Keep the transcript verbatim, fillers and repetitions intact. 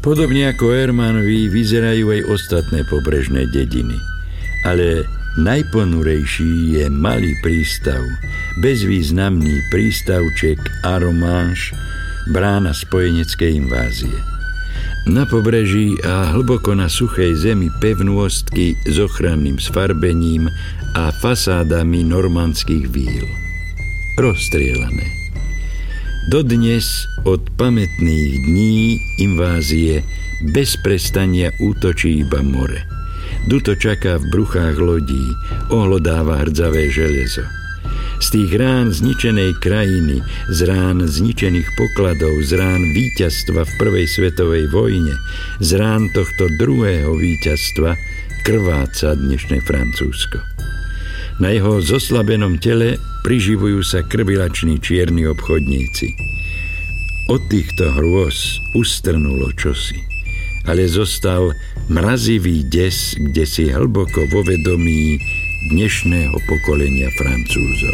Podobne ako Hermanvi vyzerajú aj ostatné pobrežné dediny. Ale najponurejší je malý prístav, bezvýznamný prístavček Aromanche, brána spojeneckej invázie. Na pobreží a hlboko na suchej zemi pevnôstky s ochranným sfarbením a fasádami normandských víl. Rozstrielané. Dodnes od pamätných dní invázie bez prestania útočí iba more. Duto čaká v bruchách lodí, ohlodáva hrdzavé železo. Z tých rán zničenej krajiny, z rán zničených pokladov, z rán víťazstva v prvej svetovej vojne, z rán tohto druhého víťazstva krváca dnešné Francúzsko. Na jeho zoslabenom tele priživujú sa krvilační čierni obchodníci. Od týchto hrôz ustrnulo čosi, ale zostal mrazivý des kdesi hlboko vo vedomí dnešného pokolenia Francúzov.